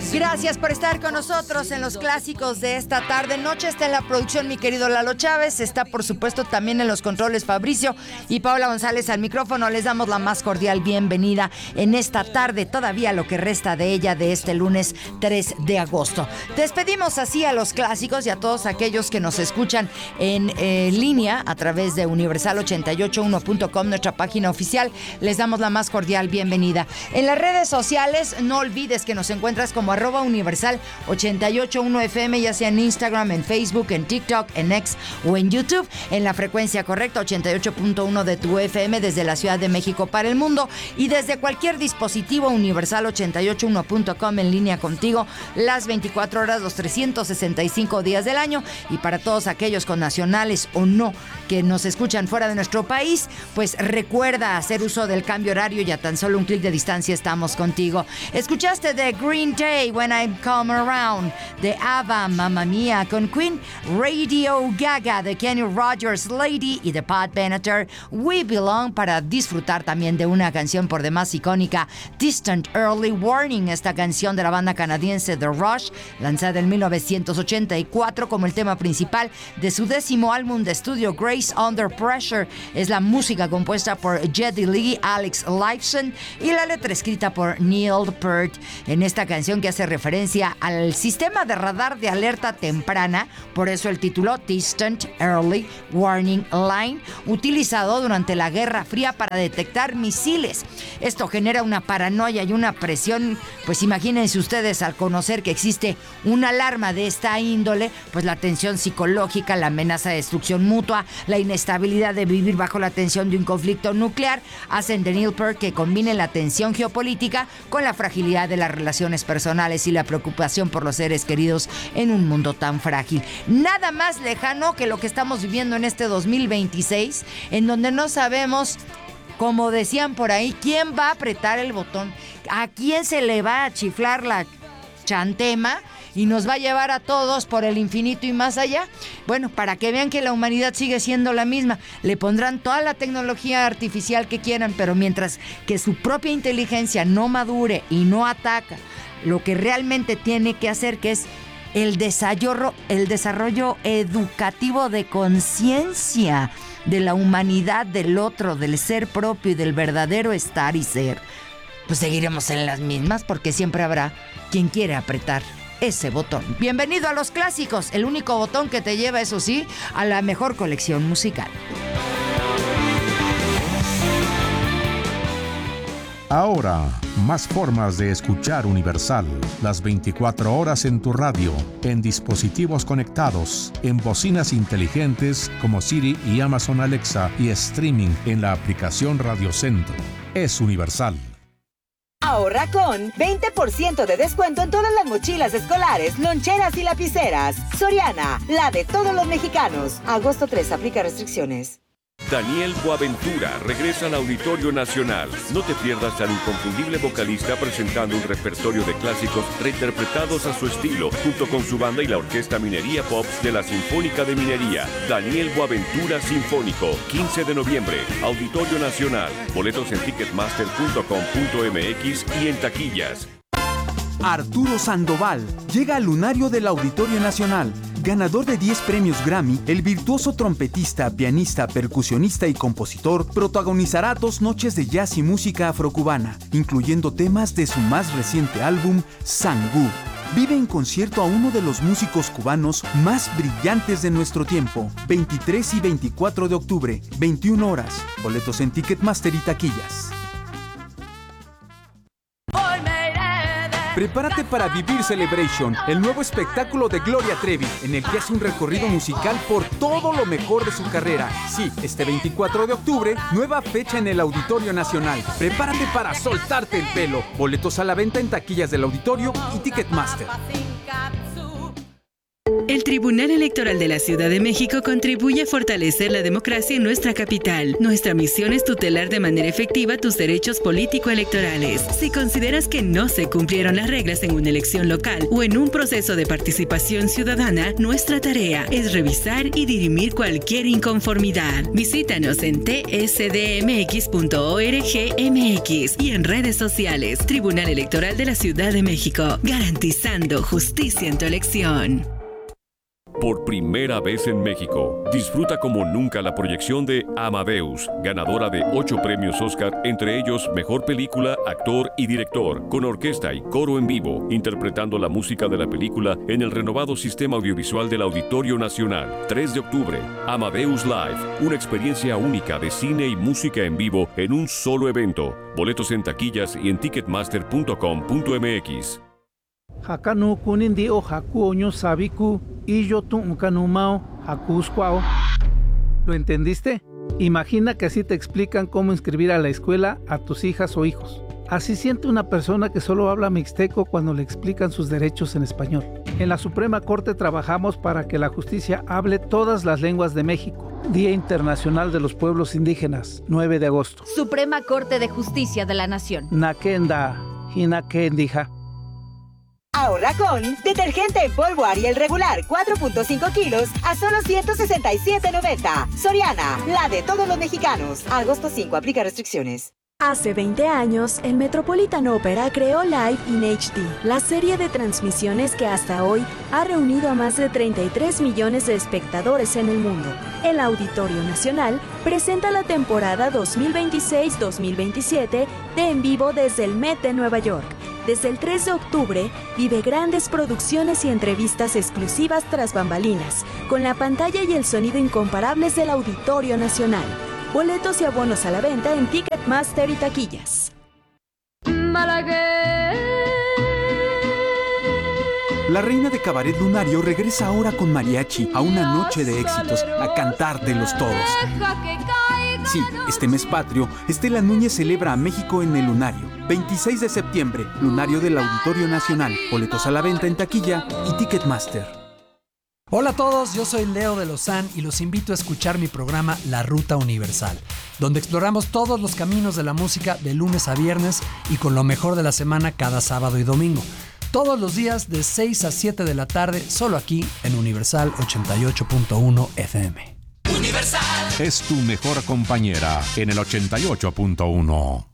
Gracias por estar con nosotros en los clásicos de esta tarde. Noche está en la producción mi querido Lalo Chávez. Está por supuesto también en los controles Fabricio y Paola González al micrófono. Les damos la más cordial bienvenida en esta tarde, todavía lo que resta de ella de este lunes 3 de agosto. Despedimos así a los clásicos y a todos aquellos que nos escuchan en línea a través de universal881.com, nuestra página oficial. Les damos la más cordial bienvenida. En las redes sociales no olvides que nos encuentras como @universal881fm, ya sea en Instagram, en Facebook, en TikTok, en X o en YouTube, en la frecuencia correcta 88.1 de tu FM desde la Ciudad de México para el mundo y desde cualquier dispositivo universal881.com en línea contigo las 24 horas, los 365 días del año. Y para todos aquellos connacionales o no que nos escuchan fuera de nuestro país, pues recuerda hacer uso del cambio horario y a tan solo un clic de distancia estamos contigo. Escuchaste de Green Day, When I Come Around, de ABBA, Mamma Mia con Queen, Radio Gaga de Kenny Rogers, Lady, y de Pat Benatar, We Belong, para disfrutar también de una canción por demás icónica, Distant Early Warning, esta canción de la banda canadiense The Rush, lanzada en 1984 como el tema principal de su 10º álbum de estudio, Grace Under Pressure. Es la música compuesta por Geddy Lee, Alex Lifeson y la letra escrita por Neil Peart. En esta canción que hace referencia al sistema de radar de alerta temprana, por eso el título Distant Early Warning Line, utilizado durante la Guerra Fría para detectar misiles. Esto genera una paranoia y una presión, pues imagínense ustedes al conocer que existe una alarma de esta índole, pues la tensión psicológica, la amenaza de destrucción mutua, la inestabilidad de vivir bajo la tensión de un conflicto nuclear, hacen de Neil Peart que combine la tensión geopolítica con la fragilidad de las relaciones personales y la preocupación por los seres queridos en un mundo tan frágil. Nada más lejano que lo que estamos viviendo en este 2026, en donde no sabemos, como decían por ahí, quién va a apretar el botón, a quién se le va a chiflar la chantema y nos va a llevar a todos por el infinito y más allá. Bueno, para que vean que la humanidad sigue siendo la misma, le pondrán toda la tecnología artificial que quieran, pero mientras que su propia inteligencia no madure y no ataca lo que realmente tiene que hacer, que es el desarrollo educativo de conciencia de la humanidad, del otro, del ser propio y del verdadero estar y ser, pues seguiremos en las mismas, porque siempre habrá quien quiere apretar ese botón. Bienvenido a los clásicos, el único botón que te lleva, eso sí, a la mejor colección musical. Ahora, más formas de escuchar Universal. Las 24 horas en tu radio, en dispositivos conectados, en bocinas inteligentes como Siri y Amazon Alexa y streaming en la aplicación Radio Centro. Es Universal. Ahorra con 20% de descuento en todas las mochilas escolares, loncheras y lapiceras. Soriana, la de todos los mexicanos. Agosto 3, aplica restricciones. Daniel Boaventura regresa al Auditorio Nacional. No te pierdas al inconfundible vocalista presentando un repertorio de clásicos reinterpretados a su estilo, junto con su banda y la Orquesta Minería Pops de la Sinfónica de Minería. Daniel Boaventura Sinfónico, 15 de noviembre, Auditorio Nacional. Boletos en ticketmaster.com.mx y en taquillas. Arturo Sandoval llega al lunario del Auditorio Nacional. Ganador de 10 premios Grammy, el virtuoso trompetista, pianista, percusionista y compositor protagonizará 2 noches de jazz y música afrocubana, incluyendo temas de su más reciente álbum, Sangú. Vive en concierto a uno de los músicos cubanos más brillantes de nuestro tiempo. 23 y 24 de octubre, 21 horas. Boletos en Ticketmaster y taquillas. Prepárate para Vivir Celebration, el nuevo espectáculo de Gloria Trevi, en el que hace un recorrido musical por todo lo mejor de su carrera. Sí, este 24 de octubre, nueva fecha en el Auditorio Nacional. Prepárate para soltarte el pelo. Boletos a la venta en taquillas del Auditorio y Ticketmaster. El Tribunal Electoral de la Ciudad de México contribuye a fortalecer la democracia en nuestra capital. Nuestra misión es tutelar de manera efectiva tus derechos político-electorales. Si consideras que no se cumplieron las reglas en una elección local o en un proceso de participación ciudadana, nuestra tarea es revisar y dirimir cualquier inconformidad. Visítanos en tsdmx.org.mx y en redes sociales. Tribunal Electoral de la Ciudad de México, garantizando justicia en tu elección. Por primera vez en México, disfruta como nunca la proyección de Amadeus, ganadora de 8 premios Oscar, entre ellos Mejor Película, Actor y Director, con orquesta y coro en vivo, interpretando la música de la película en el renovado sistema audiovisual del Auditorio Nacional. 3 de octubre, Amadeus Live, una experiencia única de cine y música en vivo en un solo evento. Boletos en taquillas y en ticketmaster.com.mx. Hakanu kunindi o haku oño sabiku y yo tu ukanumao hakuskwao. ¿Lo entendiste? Imagina que así te explican cómo inscribir a la escuela a tus hijas o hijos. Así siente una persona que solo habla mixteco cuando le explican sus derechos en español. En la Suprema Corte trabajamos para que la justicia hable todas las lenguas de México. Día Internacional de los Pueblos Indígenas, 9 de agosto. Suprema Corte de Justicia de la Nación. Nakenda, hinakendija. Ahorra con detergente en polvo Ariel regular 4.5 kilos a solo $167.90. Soriana, la de todos los mexicanos. Agosto 5, aplica restricciones. Hace 20 años, el Metropolitan Opera creó Live in HD, la serie de transmisiones que hasta hoy ha reunido a más de 33 millones de espectadores en el mundo. El Auditorio Nacional presenta la temporada 2026-2027 de En Vivo desde el Met de Nueva York. Desde el 3 de octubre, vive grandes producciones y entrevistas exclusivas tras bambalinas, con la pantalla y el sonido incomparables del Auditorio Nacional. Boletos y abonos a la venta en Ticketmaster y taquillas. La reina de Cabaret Lunario regresa ahora con mariachi a una noche de éxitos, a cantártelos todos. Sí, este mes patrio, Estela Núñez celebra a México en el Lunario. 26 de septiembre, Lunario del Auditorio Nacional. Boletos a la venta en taquilla y Ticketmaster. Hola a todos, yo soy Leo de Lozán y los invito a escuchar mi programa La Ruta Universal, donde exploramos todos los caminos de la música de lunes a viernes y con lo mejor de la semana cada sábado y domingo. Todos los días de 6 a 7 de la tarde, solo aquí en Universal 88.1 FM. Universal es tu mejor compañera en el 88.1.